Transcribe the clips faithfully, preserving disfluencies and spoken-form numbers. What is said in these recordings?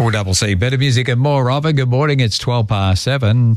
four C C, better music and more of it. Good morning, it's twelve past seven.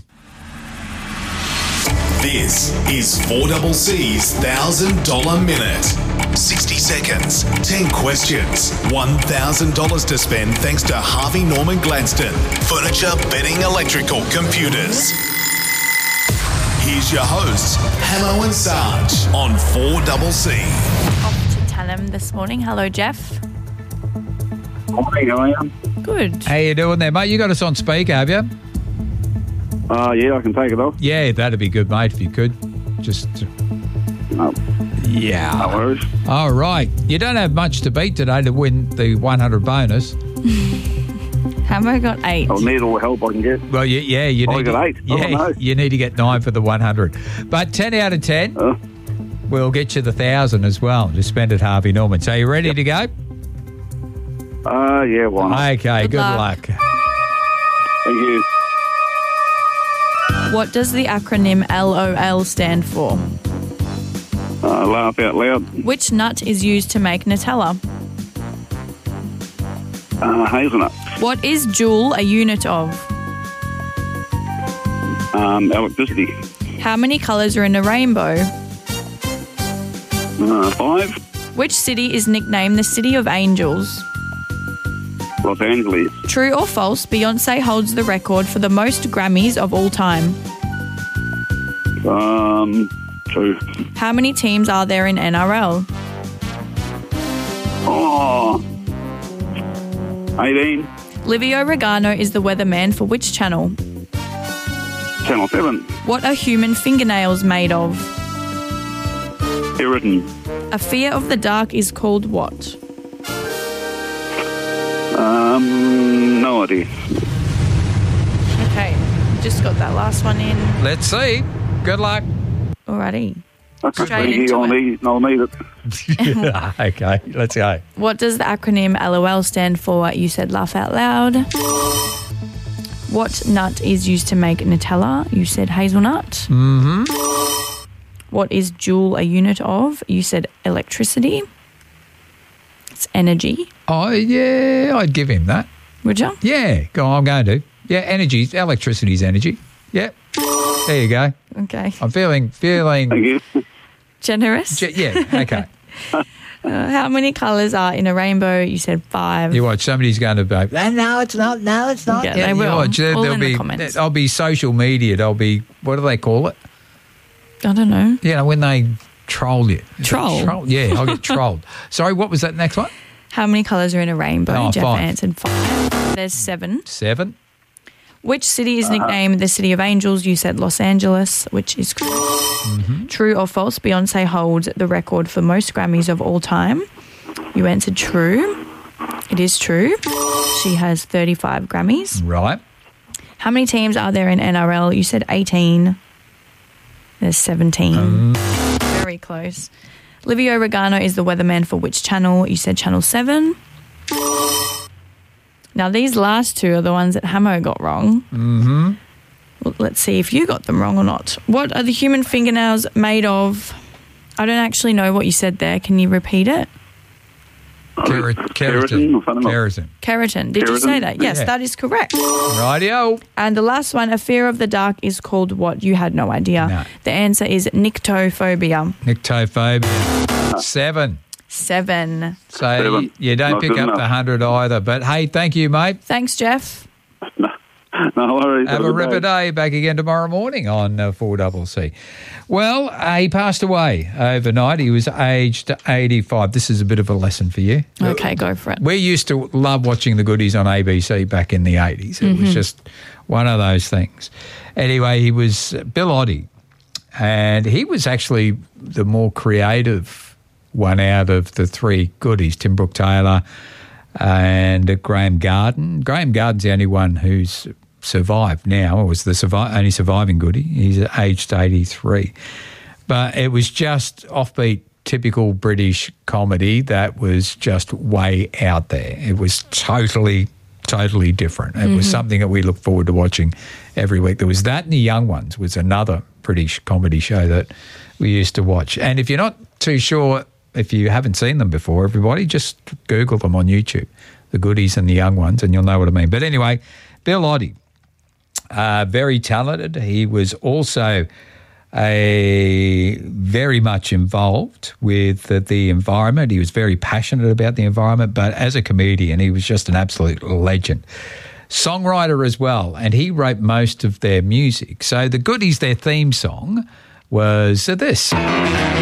This is four C C's one thousand dollars Minute. sixty seconds, ten questions, one thousand dollars to spend thanks to Harvey Norman Gladstone. Furniture, bedding, electrical, computers. Here's your hosts, Hamo and Sarge on four C C. Off to Tallum this morning. Hello, Jeff. Morning, how are you? Good. How you doing there, mate? You got us on speaker, have you? Uh, yeah, I can take it off. Yeah, that'd be good, mate, if you could. Just, No, yeah. no worries. All right. You don't have much to beat today to win the one hundred bonus. Hamo got eight. I'll need all the help I can get. Well, you, yeah, you I need got to, eight. Oh, Yeah, no. you need to get nine for the one hundred. But ten out of ten, Uh, we'll get you the one thousand as well to spend at Harvey Norman. So you ready to go? uh yeah, why not? Okay, Good good, luck. luck. Thank you. What does the acronym L O L stand for? Uh, laugh out loud. Which nut is used to make Nutella? Uh, hazelnut. What is joule a unit of? Um, electricity. How many colours are in a rainbow? Uh, five. Which city is nicknamed the City of Angels? Los Angeles. True or false, Beyonce holds the record for the most Grammys of all time. Um, two. How many teams are there in N R L? Oh, eighteen. Livio Regano is the weatherman for which channel? Channel seven. What are human fingernails made of? Keratin. A fear of the dark is called what? Um, no idea. Okay, just got that last one in. Let's see. Good luck. Alrighty. Okay, Straight thank you. into I'll it. need, I'll need it. Okay, let's go. What does the acronym L O L stand for? You said laugh out loud. What nut is used to make Nutella? You said hazelnut. Mm-hmm. What is joule a unit of? You said electricity. It's energy. Oh, yeah, I'd give him that. Would you? Yeah, go on, I'm going to. Yeah, energy, electricity's energy. Yep. There you go. Okay. I'm feeling, feeling, Thank you. Generous. ge- yeah, okay. Uh, how many colours are in a rainbow? You said five. You watch, somebody's going to be, "Ah, no, it's not, no, it's not. Yeah, they you will. watch, there- All there'll in the be, comments. I'll be social media, there'll be, what do they call it? I don't know. You know, when they troll you. Is it Troll? troll? Yeah, I'll get trolled. Sorry, what was that next one? How many colours are in a rainbow? Oh, Jeff five. answered five. There's seven. Seven. Which city is nicknamed the City of Angels? You said Los Angeles, which is correct. Mm-hmm. True or false? Beyonce holds the record for most Grammys of all time. You answered true. It is true. She has thirty-five Grammys. Right. How many teams are there in N R L? You said eighteen. There's seventeen. Very close. Livio Regano is the weatherman for which channel? You said Channel seven. Now, these last two are the ones that Hamo got wrong. Mm-hmm. Well, let's see if you got them wrong or not. What are the human fingernails made of? I don't actually know what you said there. Can you repeat it? Keratin. Keratin or something like- Keratin. Keratin. Did you say Keratin? that? Yes, Yeah. that is correct. Rightio. And the last one, a fear of the dark, is called what? You had no idea. No. The answer is nyctophobia. Nyctophobia. Seven. Seven. So Seven. you don't Not pick good up enough. the hundred either. But hey, thank you, mate. Thanks, Jeff. No worries. Have a good ripper day. day. Back again tomorrow morning on uh, four C C. Well, uh, he passed away overnight. He was aged eighty-five. This is a bit of a lesson for you. Okay, go for it. We used to love watching the goodies on A B C back in the eighties. It Mm-hmm. was just one of those things. Anyway, he was Bill Oddie, and he was actually the more creative one out of the three goodies, Tim Brooke Taylor and Graham Garden. Graham Garden's the only one who's survived now, or was the survi- only surviving goodie. He's aged eighty-three. But it was just offbeat, typical British comedy that was just way out there. It was totally, totally different. It was something that we look forward to watching every week. There was that, and The Young Ones was another British comedy show that we used to watch. And if you're not too sure, if you haven't seen them before, everybody, just Google them on YouTube. the goodies and the young ones, and you'll know what I mean. But anyway, Bill Oddie, uh, very talented. He was also a very much involved with the, the environment. He was very passionate about the environment, but as a comedian, he was just an absolute legend. Songwriter as well, and he wrote most of their music. So the Goodies, their theme song was this.